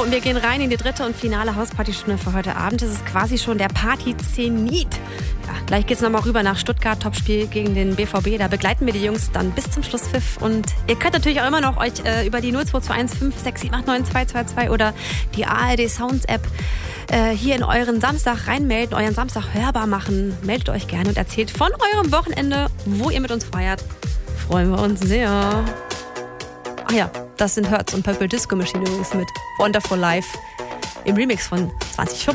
und wir gehen rein in die dritte und finale Hauspartystunde für heute Abend. Das ist quasi schon der Party-Zenit. Ja, gleich geht's nochmal rüber nach Stuttgart, Topspiel gegen den BVB. Da begleiten wir die Jungs dann bis zum Schlusspfiff. Und ihr könnt natürlich auch immer noch euch über die 0221 56789 222 oder die ARD Sounds App hier in euren Samstag reinmelden, euren Samstag hörbar machen. Meldet euch gerne und erzählt von eurem Wochenende, wo ihr mit uns feiert. Freuen wir uns sehr. Ach ja, das sind Hertz und Purple Disco Machine übrigens mit Wonderful Life im Remix von 2015.